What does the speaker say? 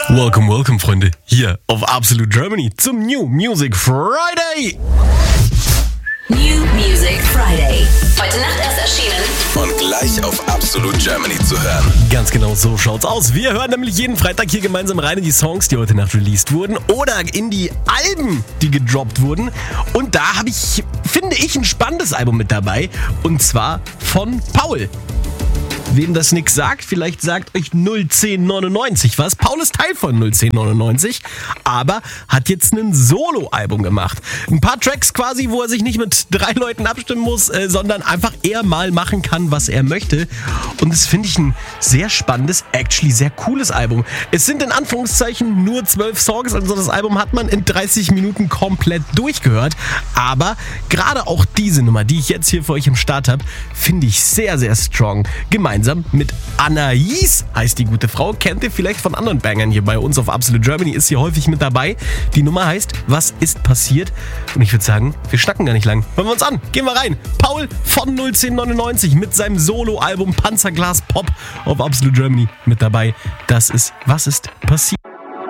Welcome, welcome, Freunde, hier auf Absolute Germany zum New Music Friday. New Music Friday. Heute Nacht erst erschienen. Und gleich auf Absolute Germany zu hören. Ganz genau so schaut's aus. Wir hören nämlich jeden Freitag hier gemeinsam rein in die Songs, die heute Nacht released wurden oder in die Alben, die gedroppt wurden. Und da habe ich, finde ich, ein spannendes Album mit dabei. Und zwar von Paul. Wem das nix sagt, vielleicht sagt euch 01099 was. Paul ist Teil von 01099, aber hat jetzt ein Solo-Album gemacht. Ein paar Tracks quasi, wo er sich nicht mit 3 Leuten abstimmen muss, sondern einfach er mal machen kann, was er möchte. Und das finde ich ein sehr spannendes, actually sehr cooles Album. Es sind in Anführungszeichen nur 12 Songs, also das Album hat man in 30 Minuten komplett durchgehört. Aber gerade auch diese Nummer, die ich jetzt hier für euch im Start habe, finde ich sehr, sehr strong. Gemeinsam mit Anais heißt die gute Frau. Kennt ihr vielleicht von anderen Bangern hier bei uns auf Absolute Germany, ist hier häufig mit dabei. Die Nummer heißt Was ist passiert? Und ich würde sagen, wir schnacken gar nicht lang. Hören wir uns an. Gehen wir rein. Paul von 01099 mit seinem Solo-Album Panzerglas Pop auf Absolute Germany mit dabei. Das ist Was ist passiert?